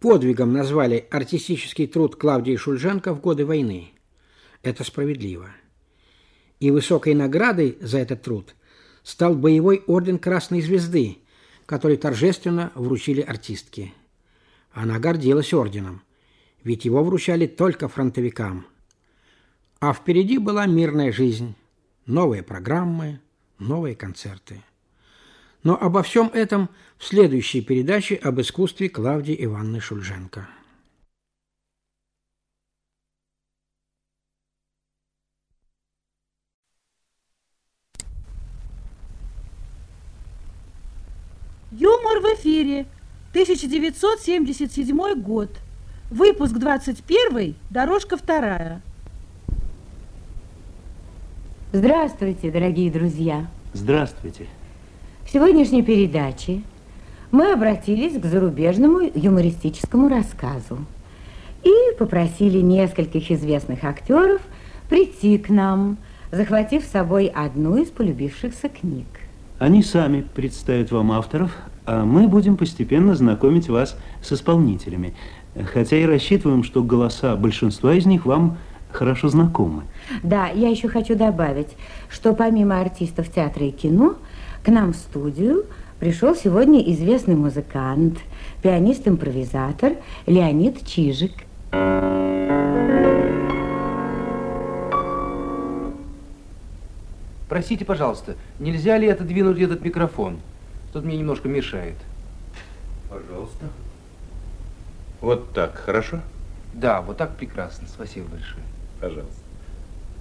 подвигом назвали артистический труд Клавдии Шульженко в годы войны. Это справедливо. И высокой наградой за этот труд стал боевой орден Красной Звезды, который торжественно вручили артистке. Она гордилась орденом, ведь его вручали только фронтовикам. А впереди была мирная жизнь, новые программы, новые концерты. Но обо всем этом в следующей передаче об искусстве Клавдии Ивановны Шульженко. Юмор в эфире. 1977 год. Выпуск 21, дорожка 2. Здравствуйте, дорогие друзья. Здравствуйте. В сегодняшней передаче мы обратились к зарубежному юмористическому рассказу и попросили нескольких известных актеров прийти к нам, захватив с собой одну из полюбившихся книг. Они сами представят вам авторов, а мы будем постепенно знакомить вас с исполнителями, хотя и рассчитываем, что голоса большинства из них вам хорошо знакомы. Да, я еще хочу добавить, что помимо артистов театра и кино, к нам в студию пришел сегодня известный музыкант, пианист-импровизатор Леонид Чижик. Простите, пожалуйста, нельзя ли отодвинуть этот микрофон? Тут мне немножко мешает. Пожалуйста. Вот так, хорошо? Да, вот так прекрасно. Спасибо большое. Пожалуйста.